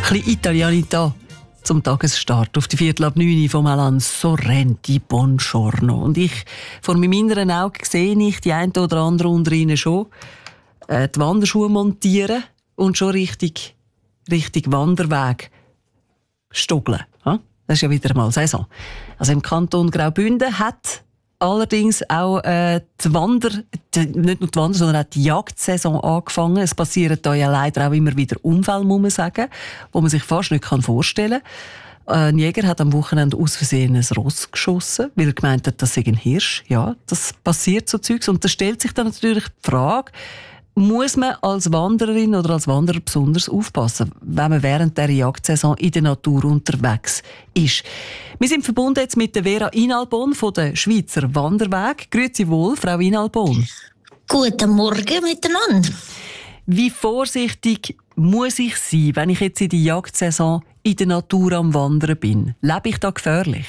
bisschen Italianità zum Tagesstart auf die 8:45 vom Alain Sorrenti. Buongiorno. Und vor meinem inneren Auge sehe ich die eine oder andere unter ihnen schon die Wanderschuhe montieren und schon richtig Wanderweg stuggeln. Das ist ja wieder mal Saison. Also im Kanton Graubünden hat allerdings auch nicht nur die Wander-, sondern auch die Jagdsaison angefangen. Es passieren da ja leider auch immer wieder Unfälle, muss man sagen, wo man sich fast nicht vorstellen kann. Ein Jäger hat am Wochenende aus Versehen ein Ross geschossen, weil er gemeint hat, das sei ein Hirsch. Ja, das passiert so Zeugs. Und da stellt sich dann natürlich die Frage, muss man als Wandererin oder als Wanderer besonders aufpassen, wenn man während der Jagdsaison in der Natur unterwegs ist? Wir sind verbunden jetzt mit der Vera Inalbon von der Schweizer Wanderweg. Grüezi wohl, Frau Inalbon. Guten Morgen miteinander. Wie vorsichtig muss ich sein, wenn ich jetzt in der Jagdsaison in der Natur am Wandern bin? Lebe ich da gefährlich?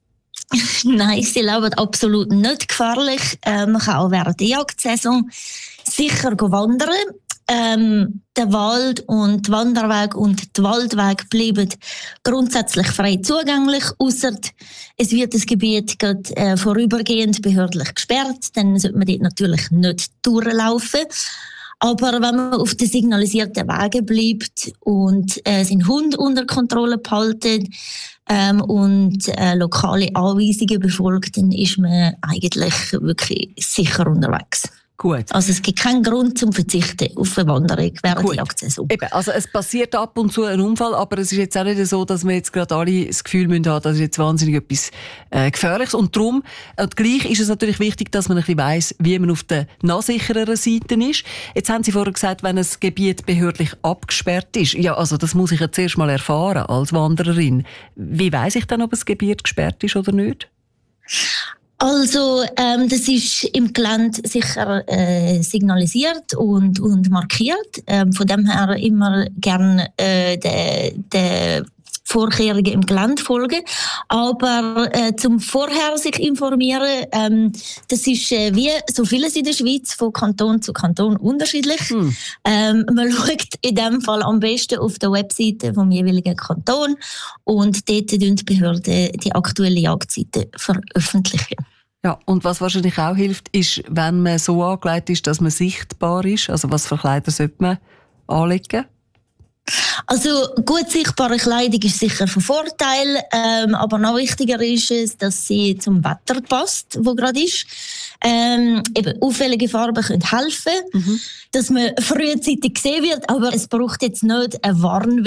Nein, sie leben absolut nicht gefährlich. Man kann auch während der Jagdsaison sicher wandern. Der Wald und die Wanderweg und die Waldweg bleiben grundsätzlich frei zugänglich, ausser es wird das Gebiet gerade vorübergehend behördlich gesperrt, dann sollte man dort natürlich nicht durchlaufen. Aber wenn man auf den signalisierten Wegen bleibt und seinen Hund unter Kontrolle behalten und lokale Anweisungen befolgt, dann ist man eigentlich wirklich sicher unterwegs. Gut. Also es gibt keinen Grund zum Verzichten auf eine Wanderung während der Jagdsaison. Eben, also es passiert ab und zu ein Unfall, aber es ist jetzt auch nicht so, dass wir jetzt gerade alle das Gefühl haben, das ist jetzt wahnsinnig etwas Gefährliches. Und darum, gleich ist es natürlich wichtig, dass man ein bisschen weiss, wie man auf der sichereren Seite ist. Jetzt haben Sie vorher gesagt, wenn ein Gebiet behördlich abgesperrt ist. Ja, also das muss ich ja zuerst mal erfahren als Wandererin. Wie weiss ich dann, ob ein Gebiet gesperrt ist oder nicht? Also, das ist im Gelände sicher signalisiert und markiert. Von dem her immer gerne der Vorkehrungen im Gelände folgen. Aber zum vorher sich informieren, das ist wie so vieles in der Schweiz von Kanton zu Kanton unterschiedlich. Man schaut in dem Fall am besten auf der Webseite vom jeweiligen Kanton und dort die Behörden die aktuelle Jagdseite veröffentlichen. Ja, und was wahrscheinlich auch hilft, ist, wenn man so angelegt ist, dass man sichtbar ist. Also was für Kleider sollte man anlegen? Also gut sichtbare Kleidung ist sicher von Vorteil, aber noch wichtiger ist es, dass sie zum Wetter passt, wo gerade ist. Eben auffällige Farben können helfen, dass man frühzeitig gesehen wird, aber es braucht jetzt nicht eine Warnung